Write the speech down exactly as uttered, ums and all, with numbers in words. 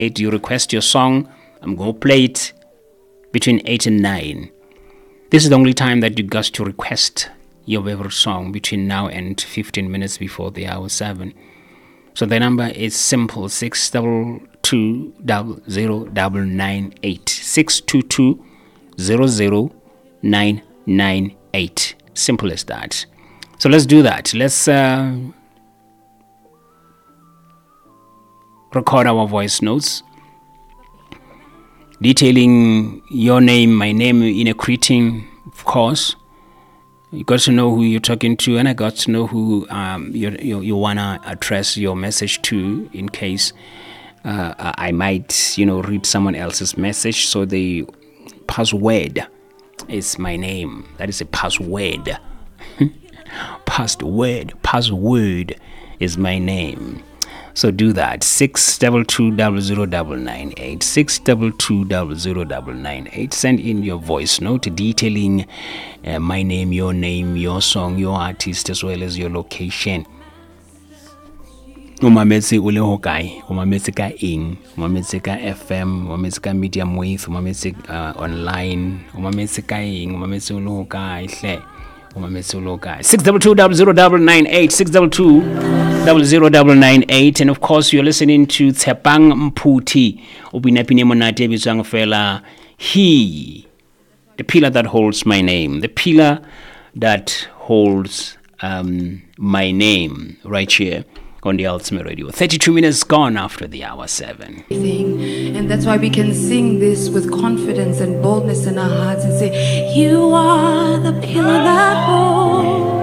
You request your song, I'm going to play it between eight and nine. This is the only time that you got to request your favorite song between now and fifteen minutes before the hour seven. So the number is simple, six two two zero zero nine nine eight. six two two zero zero nine nine eight. Simple as that. So let's do that. Let's uh, record our voice notes detailing your name, my name in a greeting, of course. You got to know who you're talking to, and I got to know who um, you, you, you want to address your message to, in case uh, I might, you know, read someone else's message. So the password is my name. That is a password. Password. Password is my name. So do that. six two two zero zero nine nine eight. six two two zero zero nine nine eight. Send in your voice note detailing uh, my name, your name, your song, your artist, as well as your location. Umametse ule hokai, umametse ka ing, umametse ka F M, umametse ka medium wave, umametse uh, online, umametse ka ing, umametse ule hokai hle. six two two zero zero nine eight. six two two zero zero nine eight. And of course, you're listening to Tshepang Mputi. Ubinapine monate bisang fela. He, the pillar that holds my name, the pillar that holds um, my name, right here on the Ultimate Radio. thirty-two minutes gone after the hour seven. And that's why we can sing this with confidence and boldness in our hearts and say, you are the pillar that holds